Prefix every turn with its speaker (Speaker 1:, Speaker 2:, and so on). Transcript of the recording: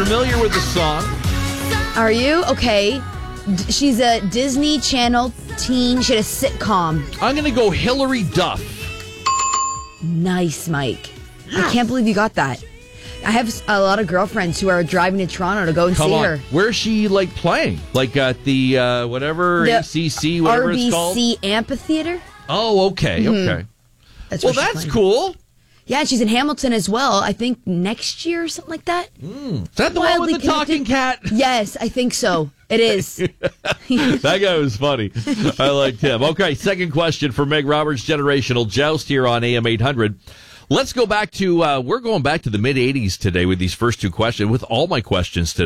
Speaker 1: familiar with the song.
Speaker 2: Are you? Okay. She's a Disney Channel teen. She had a sitcom.
Speaker 1: I'm going to go Hillary Duff.
Speaker 2: Nice, Mike. I can't believe you got that. I have a lot of girlfriends who are driving to Toronto to go and see her.
Speaker 1: Where's she playing? Like at the whatever
Speaker 2: The
Speaker 1: ACC, whatever
Speaker 2: RBC
Speaker 1: it's called?
Speaker 2: Amphitheater.
Speaker 1: Oh, okay, okay. That's cool.
Speaker 2: Yeah, she's in Hamilton as well. I think next year or something like that.
Speaker 1: Is that the one with the talking cat?
Speaker 2: Yes, I think so. It is.
Speaker 1: That guy was funny. I liked him. Okay, second question for Meg Roberts, Generational Joust here on AM 800. Let's go back to, we're going back to the mid-'80s today with these first two questions, with all my questions today.